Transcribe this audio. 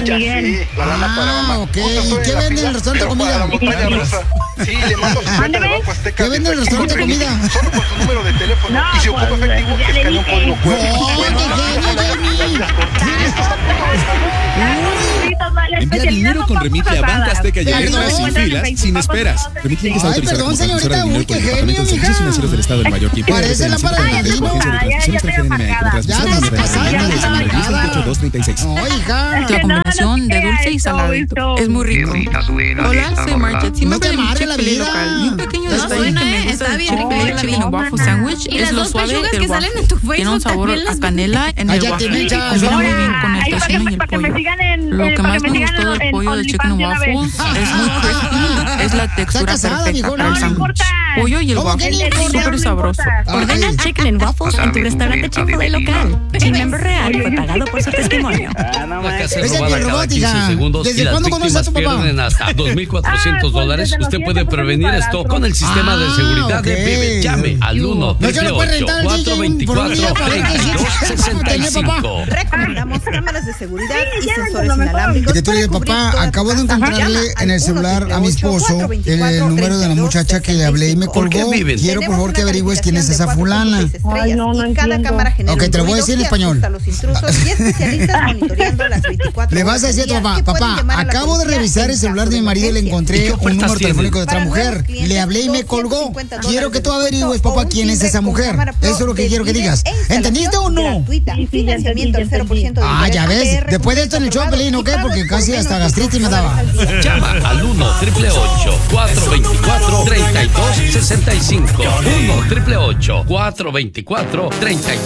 Miguel. La lana para mamá. Ok. ¿Y qué vende en el restaurante de comida? La montaña rusa. Sí, le mando su cuenta de Banco Azteca. ¿Qué vende en el restaurante de comida? Solo con su número de teléfono. Y si ocupa efectivo, escanea un código QR. Envía dinero con Remite a Banco Azteca y Electra sin filas, sin esperas. Remite tiene que estar autorizada como transmisora de dinero por el Departamento de Servicios Financieros del Estado de Nueva York. Parece la paladino. La combinación de dulce y saladito es muy rico. Hola, soy Marta. Si me piden mi Chick-fil-A local y un pequeño detalle que me gusta del Chick-fil-A Chicken and Waffle Sandwich es lo suave del waffle. Tiene un sabor a canela en el waffle. Combina muy bien con el tocino y el pollo. Lo que más me gustó del pollo de Chicken and Waffles es muy crispy. Es la textura perfecta para el sándwich. Pollo y el waffle, súper sabroso. Ordena Chicken and Waffles en tu restaurante Chick-fil-A local. El miembro real fue pagado por su testimonio. Una casa robada cada 15 segundos y las víctimas pierden hasta $2,400. Usted puede prevenir esto con el sistema de seguridad de Vive. Llame al 1-888-424-3265. Recomendamos cámaras de seguridad y sensores inalámbricos. Papá, acabo de encontrarle en el celular a mi esposo el número de la muchacha que le hablé y me colgó. Quiero por favor que averigües quién es esa fulana. Ay, no entiendo. Ok, te lo voy a decir en español. Le vas a decir a tu papá, papá, acabo de revisar el celular de mi marido y le encontré un número telefónico de otra mujer. Le hablé y me colgó. Quiero que tú averigües, papá, quién es esa mujer. Eso es lo que quiero que digas. ¿Entendiste o no? Ah, ya ves. Después de esto en el show, Pelín, ¿ok? Porque casi hasta gastritis me daba. Llama al 1-888-424-3265. 1-888-424-3265.